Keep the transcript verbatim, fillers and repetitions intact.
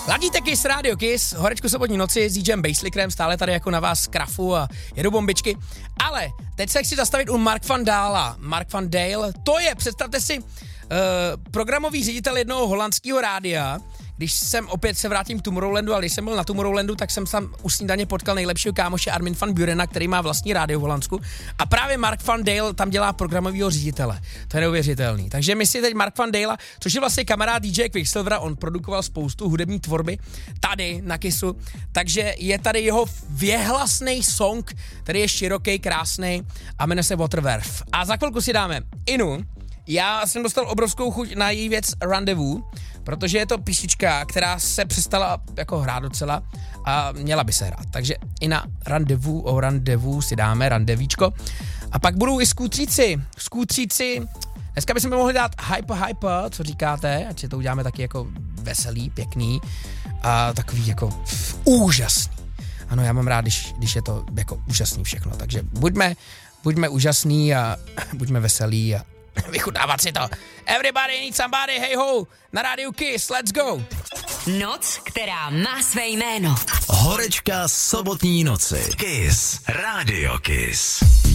Ladíte Kiss Radio Kiss, horečku sobotní noci s DJem Basslickerem, stále tady jako na vás krafu a jedu bombičky. Ale teď se chci zastavit u Mark van Dala. Mark van Dale, to je, představte si, uh, programový ředitel jednoho holandského rádia. Když jsem opět se vrátím k Tomorrowlandu, ale když jsem byl na Tomorrowlandu, tak jsem tam u snídaně potkal nejlepšího kámoše Armin van Burena, který má vlastní rádio v Holandsku. A právě Mark van Dale tam dělá programového ředitele. To je neuvěřitelný. Takže my si teď Mark van Dale, což je vlastně kamarád D J Quicksilvera, on produkoval spoustu hudební tvorby tady na Kissu. Takže je tady jeho věhlasný song, který je široký, krásný a jmenuje se Waterwerf. A za chvilku si dáme Inu. Já jsem dostal obrovskou chuť na její věc Rendezvous, protože je to písnička, která se přestala jako hrát docela a měla by se hrát. Takže i na Rendezvous o Rendezvous si dáme randevíčko. A pak budou i skútříci. Skútříci, dneska bychom mohli dát Hyper Hyper, co říkáte, ať si to uděláme taky jako veselý, pěkný a takový jako pff, úžasný. Ano, já mám rád, když, když je to jako úžasný všechno, takže buďme, buďme úžasný a buďme veselí a vychudávat si to. Everybody needs somebody, hey ho, na rádiu Kiss, let's go. Noc, která má své jméno. Horečka sobotní noci. Kiss, Radio Kiss.